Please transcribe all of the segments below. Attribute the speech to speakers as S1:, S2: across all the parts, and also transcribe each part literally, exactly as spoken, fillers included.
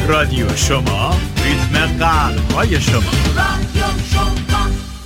S1: رادیو شما، ریتم قلب‌های شما. رادیو شما.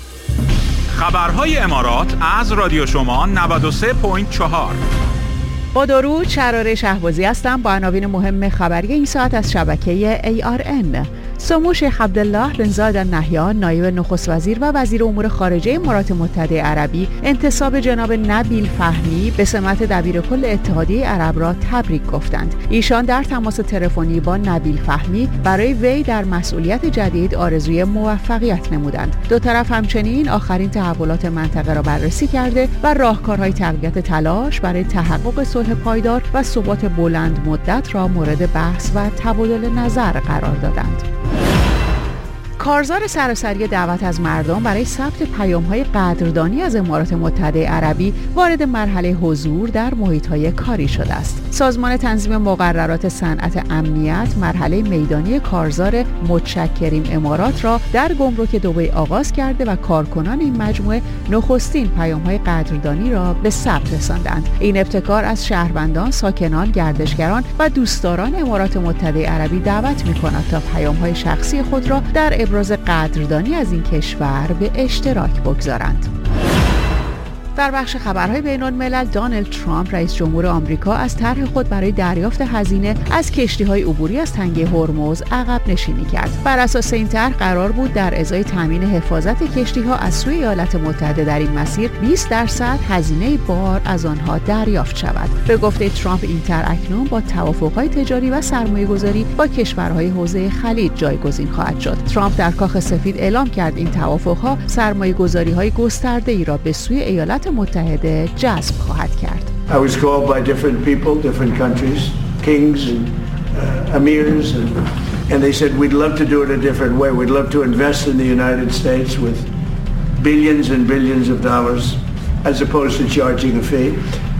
S1: خبرهای امارات از رادیو شما نود و سه ممیز چهار.
S2: با درود، شراره شهبازی هستم با عناوین مهم خبری این ساعت از شبکه ای آر ان. سمو شیخ عبدالله بن زاید ال نهیان نایب نخست وزیر و وزیر امور خارجه امارات متحده عربی انتصاب جناب نبیل فهمی به سمت دبیرکل اتحادیه عرب را تبریک گفتند. ایشان در تماس تلفنی با نبیل فهمی برای وی در مسئولیت جدید آرزوی موفقیت نمودند. دو طرف همچنین آخرین تحولات منطقه را بررسی کرده و راهکارهای تقویت تلاش برای تحقق صلح پایدار و ثبات بلند مدت را مورد بحث و تبادل نظر قرار دادند. کارزار سراسری دعوت از مردم برای ثبت پیام‌های قدردانی از امارات متحده عربی وارد مرحله حضور در محیط‌های کاری شده است. سازمان تنظیم مقررات صنعت امنیت مرحله میدانی کارزار متشکریم امارات را در گمرک دبی آغاز کرده و کارکنان این مجموعه نخستین پیام‌های قدردانی را به ثبت رساندند. این ابتکار از شهروندان، ساکنان، گردشگران و دوستداران امارات متحده عربی دعوت می‌کند تا پیام‌های شخصی خود را در ابراز قدردانی از این کشور به اشتراک بگذارند. در بخش خبرهای بین‌الملل، دونالد ترامپ رئیس جمهور آمریکا از طرح خود برای دریافت هزینه از کشتی‌های عبوری از تنگه هرمز عقب نشینی کرد. بر اساس این طرح قرار بود در ازای تامین حفاظت کشتی‌ها از سوی ایالات متحده در این مسیر بیست درصد هزینه بار از آنها دریافت شود. به گفته ترامپ این طرح اکنون با توافق‌های تجاری و سرمایه‌گذاری با کشورهای حوزه خلیج جایگزین خواهد شد. ترامپ در کاخ سفید اعلام کرد این توافق‌ها سرمایه‌گذاری‌های گسترده‌ای را به سوی ایالات متحده جذب خواهد کرد.
S3: I was called by different people, different countries, kings and uh, emirs, and, and they said we'd love to do it a different way. We'd love to invest in the United States with billions and billions of dollars as opposed to charging a fee.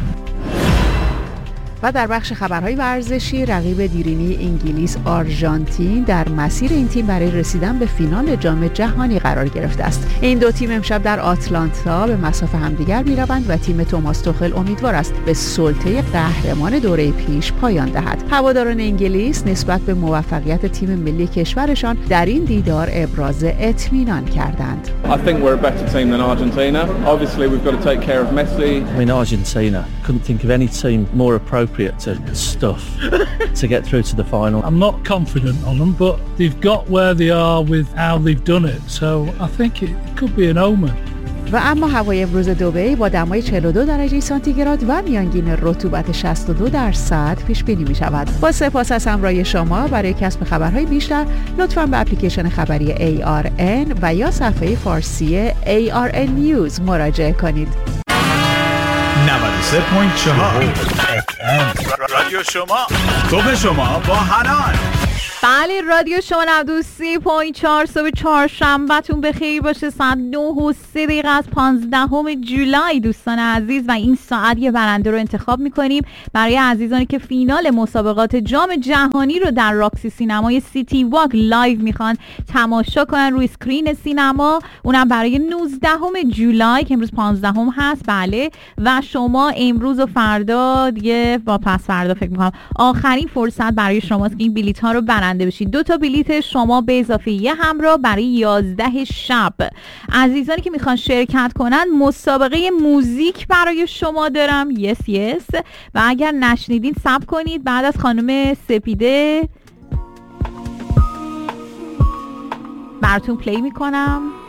S2: و در بخش خبرهای ورزشی، رقیب دیرینی انگلیس آرژانتین در مسیر این تیم برای رسیدن به فینال جام جهانی قرار گرفته است. این دو تیم امشب در آتلانتا به مصاف همدیگر می‌روند و تیم توماس توخل امیدوار است به سلطه قهرمان دوره پیش پایان دهد. هواداران انگلیس نسبت به موفقیت تیم ملی کشورشان در این دیدار ابراز اطمینان کردند.
S4: I think we're a better team than Argentina. Obviously we've got to take care of Messi.
S5: I mean Argentina couldn't think of any team more appropriate to stuff to get through to the final.
S6: I'm not confident on them, but they've got where they are with how they've done it, so I think it could be an omen.
S2: و اما هوای امروز دبی با دمای چهل و دو درجه سانتیگراد و میانگین رطوبت شصت و دو درصد پیش بینی می شود. با سپاس از همراهی شما. برای کسب خبرهای بیشتر لطفاً به اپلیکیشن خبری ای آر ان و یا صفحه فارسی ای آر ان نیوز مراجعه کنید.
S1: نود و سه ممیز چهار رادیو شما، صبح شما با حنان.
S7: بله، رادیو شما نود و سه ممیز چهار. صبح چهارشنبه‌تون بخیر باشه. ساعت نه و سه دقیقه از پانزدهم جولای دوستان عزیز، و این ساعت یه برنده رو انتخاب می‌کنیم برای عزیزانی که فینال مسابقات جام جهانی رو در راکسی سینمای سیتی واک لایو میخوان تماشا کنن روی اسکرین سینما، اونم برای نوزدهم جولای که امروز پانزدهم هست. بله، و شما امروز و فردا دیگه با پس فردا فکر می‌کنم آخرین فرصت برای شماست که این بلیط‌ها رو برنده بشید. دو تا بلیط شما به اضافه یه همراه برای یازده شب. عزیزانی که میخوان شرکت کنن، مسابقه موزیک برای شما دارم. یس یس و اگر نشنیدین صبر کنید، بعد از خانم سپیده براتون پلی میکنم.